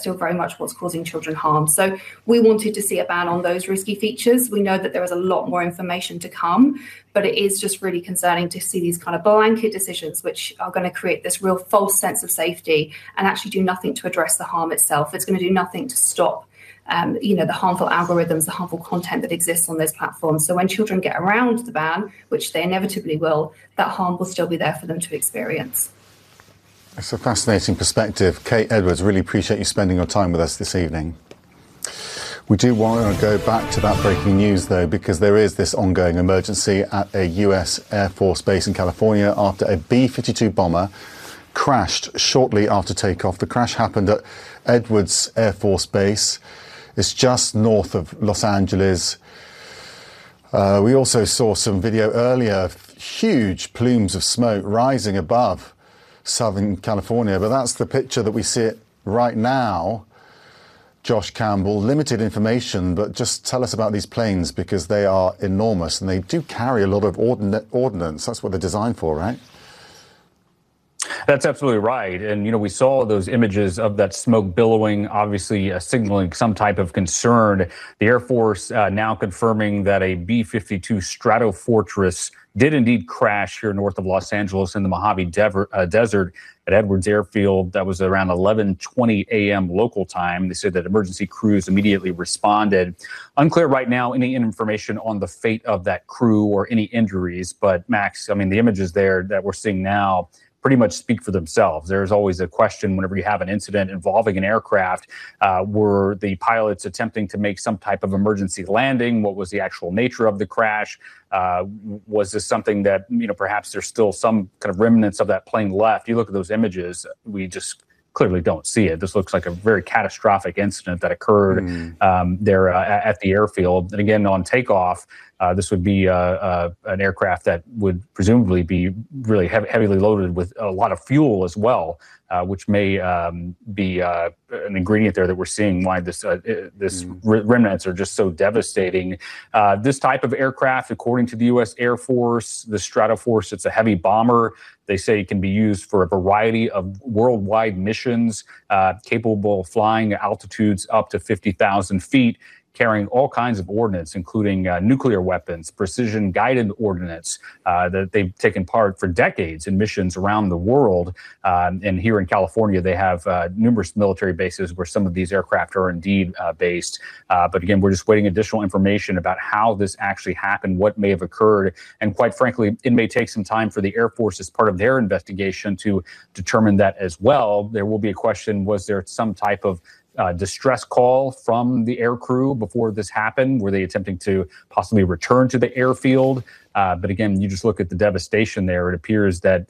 still very much what's causing children harm. So we wanted to see a ban on those risky features. We know that there is a lot more information to come, but it is just really concerning to see these kind of blanket decisions which are going to create this real false sense of safety and actually do nothing to address the harm itself. It's going to do nothing to stop the harmful algorithms, the harmful content that exists on those platforms. So when children get around the ban, which they inevitably will, that harm will still be there for them to experience. It's a fascinating perspective. Kate Edwards, really appreciate you spending your time with us this evening. We do want to go back to that breaking news, though, because there is this ongoing emergency at a US Air Force base in California after a B-52 bomber crashed shortly after takeoff. The crash happened at Edwards Air Force Base. It's just north of Los Angeles. We also saw some video earlier of huge plumes of smoke rising above Southern California, but that's the picture that we see right now. Josh Campbell, limited information, but just tell us about these planes because they are enormous and they do carry a lot of ordnance. That's what they're designed for, right? That's absolutely right. And, we saw those images of that smoke billowing, obviously signaling some type of concern. The Air Force now confirming that a B-52 Stratofortress did indeed crash here north of Los Angeles in the Mojave Desert at Edwards Airfield. That was around 11:20 a.m. local time. They said that emergency crews immediately responded. Unclear right now any information on the fate of that crew or any injuries. But Max, the images there that we're seeing now pretty much speak for themselves. There's always a question whenever you have an incident involving an aircraft. Were the pilots attempting to make some type of emergency landing? What was the actual nature of the crash? Was this something that, perhaps there's still some kind of remnants of that plane left? You look at those images, we just clearly don't see it. This looks like a very catastrophic incident that occurred there at the airfield. And again, on takeoff, this would be an aircraft that would presumably be really heavily loaded with a lot of fuel as well, which may be an ingredient there that we're seeing why this remnants are just so devastating. This type of aircraft, according to the U.S. Air Force, the Stratoforce, it's a heavy bomber. They say it can be used for a variety of worldwide missions, capable of flying at altitudes up to 50,000 feet, carrying all kinds of ordnance, including nuclear weapons, precision-guided ordnance that they've taken part for decades in missions around the world. And here in California, they have numerous military bases where some of these aircraft are indeed based. But again, we're just waiting additional information about how this actually happened, what may have occurred. And quite frankly, it may take some time for the Air Force as part of their investigation to determine that as well. There will be a question, was there some type of distress call from the air crew before this happened? Were they attempting to possibly return to the airfield? But again, you just look at the devastation there. It appears that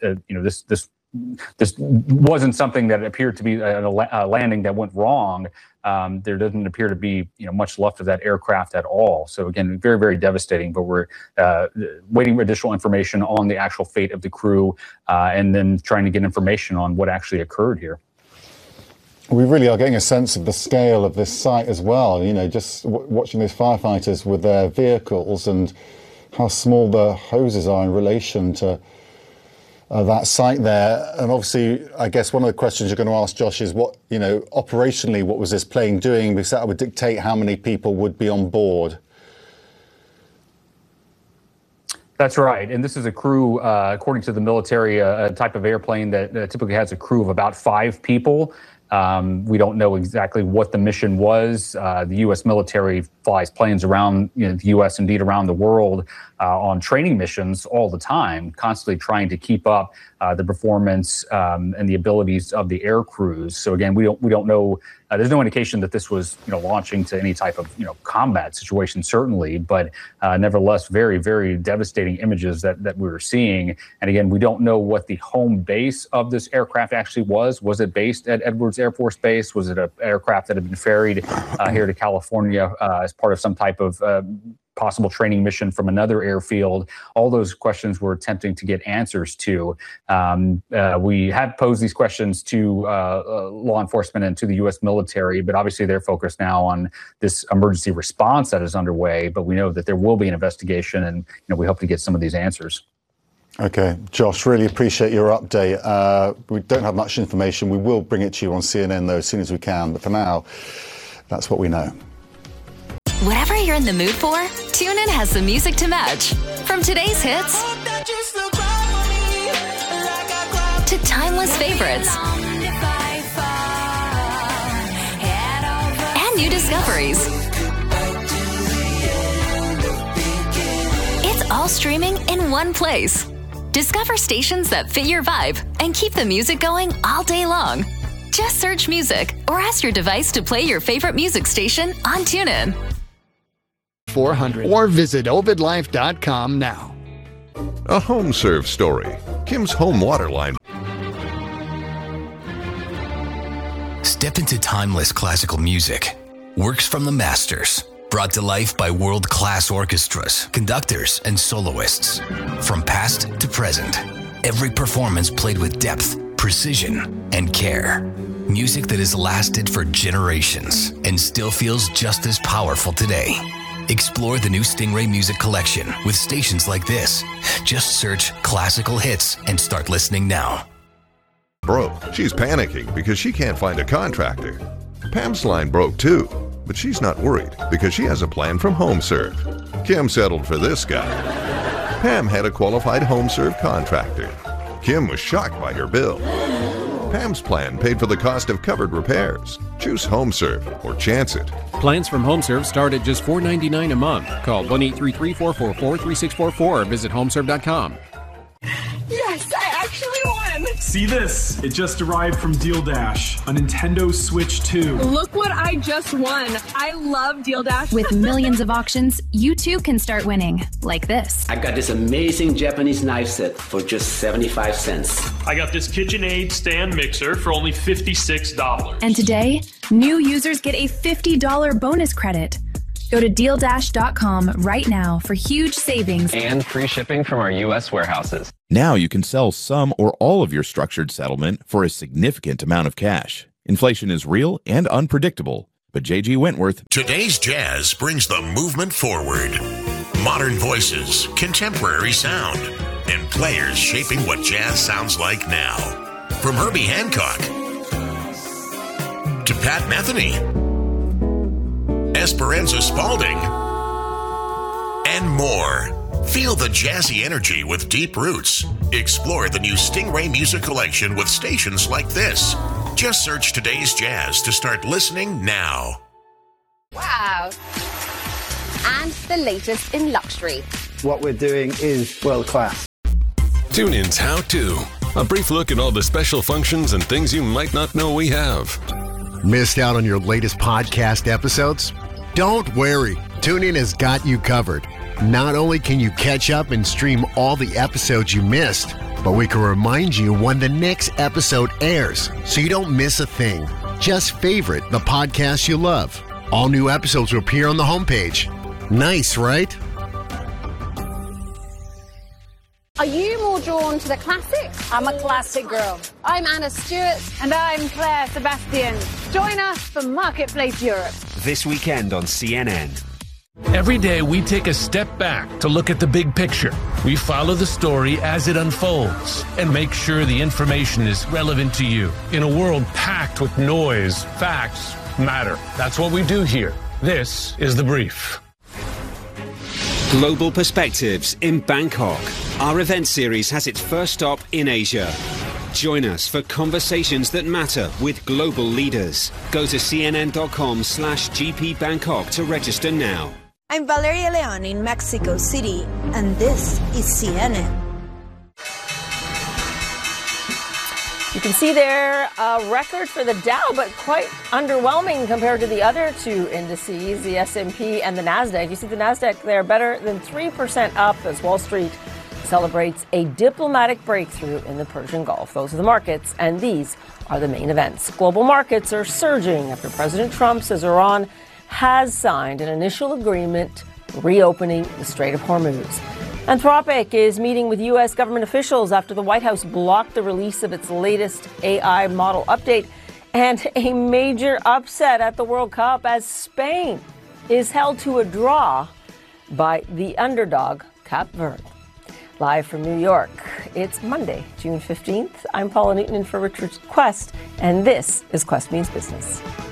this wasn't something that appeared to be a landing that went wrong. There doesn't appear to be much left of that aircraft at all. So again, very, very devastating. But we're waiting for additional information on the actual fate of the crew, and then trying to get information on what actually occurred here. We really are getting a sense of the scale of this site as well, just watching those firefighters with their vehicles and how small the hoses are in relation to that site there. And obviously, I guess one of the questions you're going to ask, Josh, is operationally, what was this plane doing? Because that would dictate how many people would be on board. That's right. And this is a crew, according to the military, a type of airplane that typically has a crew of about 5 people. We don't know exactly what the mission was. The U.S. military flies planes around the U.S., indeed around the world, on training missions all the time, constantly trying to keep up the performance and the abilities of the air crews. So again, we don't know. There's no indication that this was launching to any type of combat situation, certainly, but nevertheless, very, very devastating images that we were seeing. And again, we don't know what the home base of this aircraft actually was. Was it based at Edwards Air Force Base? Was it an aircraft that had been ferried here to California as part of some type of possible training mission from another airfield? All those questions we're attempting to get answers to. We have posed these questions to law enforcement and to the U.S. military, but obviously they're focused now on this emergency response that is underway. But we know that there will be an investigation, and we hope to get some of these answers. Okay, Josh, really appreciate your update. We don't have much information. We will bring it to you on CNN, though, as soon as we can. But for now, that's what we know. Whatever you're in the mood for, TuneIn has the music to match. From today's hits to timeless favorites and new discoveries. It's all streaming in one place. Discover stations that fit your vibe and keep the music going all day long. Just search music or ask your device to play your favorite music station on TuneIn. 400 or visit ovidlife.com now. A HomeServe story. Kim's home water line. Step into timeless classical music. Works from the masters. Brought to life by world-class orchestras, conductors, and soloists. From past to present, every performance played with depth, precision, and care. Music that has lasted for generations and still feels just as powerful today. Explore the new Stingray Music Collection with stations like this. Just search classical hits and start listening now. Broke. She's panicking because she can't find a contractor. Pam's line broke too. But she's not worried because she has a plan from HomeServe. Kim settled for this guy. Pam had a qualified HomeServe contractor. Kim was shocked by her bill. Pam's plan paid for the cost of covered repairs. Choose HomeServe or chance it. Plans from HomeServe start at just $4.99 a month. Call 1-833-444-3644 or visit homeserve.com. Yes, I actually won! See this? It just arrived from Deal Dash, a Nintendo Switch 2. Look what I just won. I love Deal Dash. With millions of auctions, you too can start winning, like this. I got this amazing Japanese knife set for just 75 cents. I got this KitchenAid stand mixer for only $56. And today, new users get a $50 bonus credit. Go to DealDash.com right now for huge savings and free shipping from our U.S. warehouses. Now you can sell some or all of your structured settlement for a significant amount of cash. Inflation is real and unpredictable, but J.G. Wentworth. Today's jazz brings the movement forward. Modern voices, contemporary sound, and players shaping what jazz sounds like now. From Herbie Hancock to Pat Metheny, Esperanza Spalding, and more. Feel the jazzy energy with deep roots. Explore the new Stingray Music Collection with stations like this. Just search Today's Jazz to start listening now. Wow. And the latest in luxury. What we're doing is world class. TuneIn's How To. A brief look at all the special functions and things you might not know we have. Missed out on your latest podcast episodes? Don't worry. TuneIn has got you covered. Not only can you catch up and stream all the episodes you missed, but we can remind you when the next episode airs so you don't miss a thing. Just favorite the podcast you love. All new episodes will appear on the homepage. Nice, right? Are you more drawn to the classics? I'm a classic girl. I'm Anna Stewart. And I'm Claire Sebastian. Join us for Marketplace Europe. This weekend on CNN. Every day we take a step back to look at the big picture. We follow the story as it unfolds and make sure the information is relevant to you. In a world packed with noise, facts matter. That's what we do here. This is The Brief. Global Perspectives in Bangkok. Our event series has its first stop in Asia. Join us for conversations that matter with global leaders. Go to cnn.com/GP Bangkok to register now. I'm Valeria Leon in Mexico City, and this is CNN. You can see there a record for the Dow, but quite underwhelming compared to the other two indices, the S&P and the NASDAQ. You see the NASDAQ there better than 3% up as Wall Street celebrates a diplomatic breakthrough in the Persian Gulf. Those are the markets, and these are the main events. Global markets are surging after President Trump says Iran has signed an initial agreement reopening the Strait of Hormuz. Anthropic is meeting with U.S. government officials after the White House blocked the release of its latest AI model update, and a major upset at the World Cup as Spain is held to a draw by the underdog Cape Verde. Live from New York, it's Monday, June 15th. I'm Paula Newton in for Richard Quest, and this is Quest Means Business.